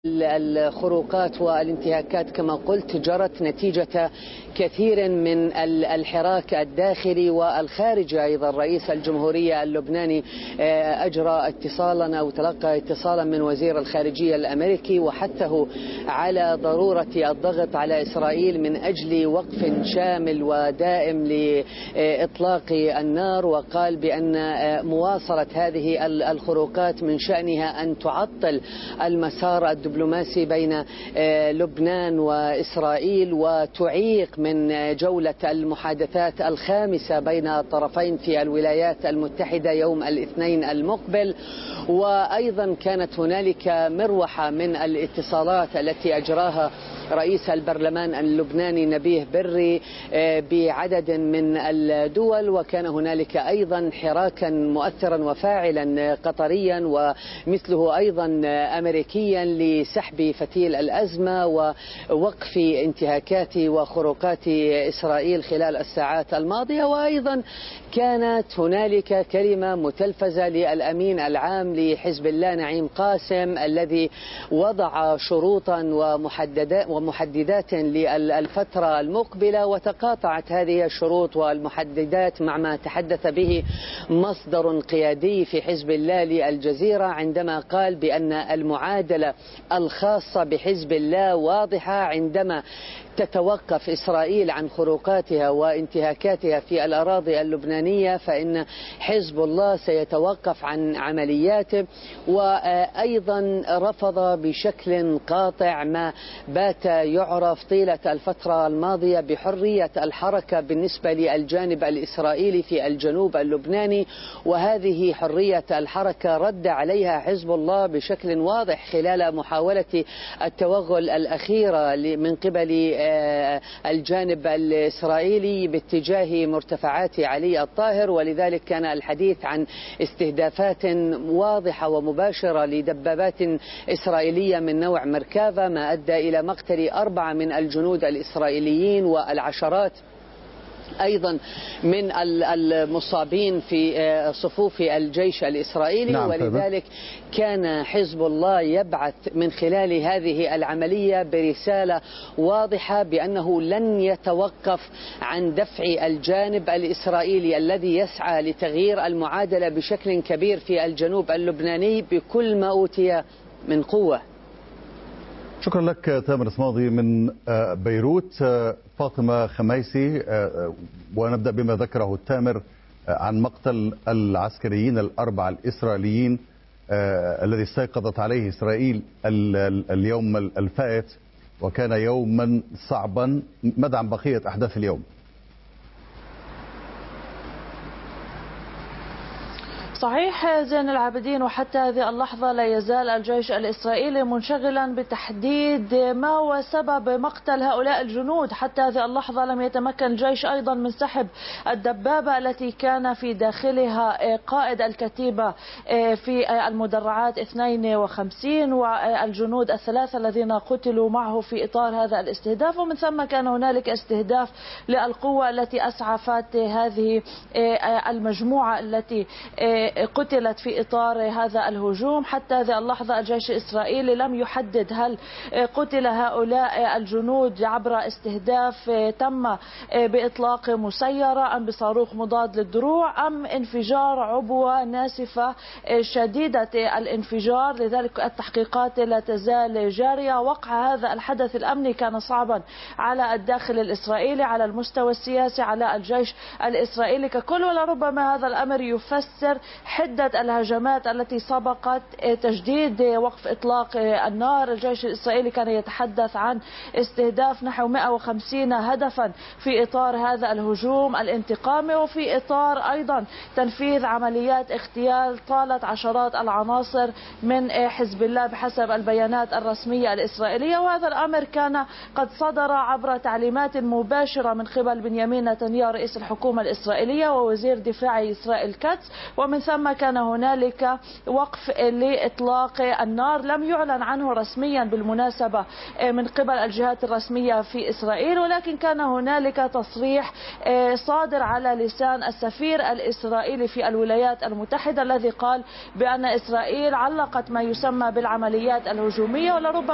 الخروقات والانتهاكات كما قلت جرت نتيجة كثير من الحراك الداخلي والخارجي. أيضا رئيس الجمهورية اللبناني أجرى اتصالا أو تلقى اتصالا من وزير الخارجية الأمريكي وحثه على ضرورة الضغط على إسرائيل من أجل وقف شامل ودائم لإطلاق النار، وقال بأن مواصلة هذه الخروقات من شأنها أن تعطل المسار الدبلوماسي بين لبنان وإسرائيل وتعيق من جولة المحادثات الخامسة بين الطرفين في الولايات المتحدة يوم الاثنين المقبل. وأيضا كانت هنالك مروحة من الاتصالات التي أجراها رئيس البرلمان اللبناني نبيه بري بعدد من الدول، وكان هنالك أيضا حراكا مؤثرا وفاعلا قطريا ومثله أيضا أمريكيا لسحب فتيل الأزمة ووقف انتهاكات وخروقات إسرائيل خلال الساعات الماضية. وأيضا كانت هنالك كلمة متلفزة للأمين العام لحزب الله نعيم قاسم الذي وضع شروطا ومحددات للفترة المقبلة، وتقاطعت هذه الشروط والمحددات مع ما تحدث به مصدر قيادي في حزب الله للجزيرة عندما قال بأن المعادلة الخاصة بحزب الله واضحة. عندما تتوقف إسرائيل عن خروقاتها وانتهاكاتها في الأراضي اللبنانية فإن حزب الله سيتوقف عن عملياته. وأيضا رفض بشكل قاطع ما بات يعرف طيلة الفترة الماضية بحرية الحركة بالنسبة للجانب الإسرائيلي في الجنوب اللبناني، وهذه حرية الحركة رد عليها حزب الله بشكل واضح خلال محاولة التوغل الأخيرة من قبل الجانب الإسرائيلي باتجاه مرتفعات علي الطاهر. ولذلك كان الحديث عن استهدافات واضحة ومباشرة لدبابات إسرائيلية من نوع مركافة، ما أدى إلى مقتل 4 من الجنود الإسرائيليين والعشرات أيضا من المصابين في صفوف الجيش الإسرائيلي. نعم. ولذلك كان حزب الله يبعث من خلال هذه العملية برسالة واضحة بأنه لن يتوقف عن دفع الجانب الإسرائيلي الذي يسعى لتغيير المعادلة بشكل كبير في الجنوب اللبناني بكل ما أوتي من قوة. شكرا لك تامر صمادي من بيروت. فاطمة خميسي، ونبدأ بما ذكره تامر عن مقتل العسكريين ال4 الإسرائيليين الذي استيقظت عليه إسرائيل اليوم الفائت، وكان يوما صعبا. ماذا عن بقية أحداث اليوم؟ صحيح زين العابدين، وحتى هذه اللحظة لا يزال الجيش الإسرائيلي منشغلا بتحديد ما هو سبب مقتل هؤلاء الجنود. حتى هذه اللحظة لم يتمكن الجيش أيضا من سحب الدبابة التي كان في داخلها قائد الكتيبة في المدرعات 52 والجنود ال3 الذين قتلوا معه في إطار هذا الاستهداف. ومن ثم كان هنالك استهداف للقوة التي أسعفت هذه المجموعة التي قتلت في إطار هذا الهجوم. حتى هذه اللحظة الجيش الإسرائيلي لم يحدد هل قتل هؤلاء الجنود عبر استهداف تم بإطلاق مسيرة أم بصاروخ مضاد للدروع أم انفجار عبوة ناسفة شديدة الانفجار. لذلك التحقيقات لا تزال جارية. وقع هذا الحدث الأمني كان صعبا على الداخل الإسرائيلي على المستوى السياسي على الجيش الإسرائيلي ككل، ولربما هذا الأمر يفسر حدة الهجمات التي سبقت تجديد وقف إطلاق النار. الجيش الإسرائيلي كان يتحدث عن استهداف نحو 150 هدفا في إطار هذا الهجوم الانتقامي، وفي إطار أيضا تنفيذ عمليات اغتيال طالت عشرات العناصر من حزب الله بحسب البيانات الرسمية الإسرائيلية. وهذا الأمر كان قد صدر عبر تعليمات مباشرة من قبل بنيامين نتنياهو رئيس الحكومة الإسرائيلية ووزير دفاع إسرائيل كاتس. ومن ثم كان هنالك وقف لإطلاق النار لم يعلن عنه رسميا بالمناسبة من قبل الجهات الرسمية في إسرائيل، ولكن كان هنالك تصريح صادر على لسان السفير الإسرائيلي في الولايات المتحدة الذي قال بأن إسرائيل علقت ما يسمى بالعمليات الهجومية، ولربما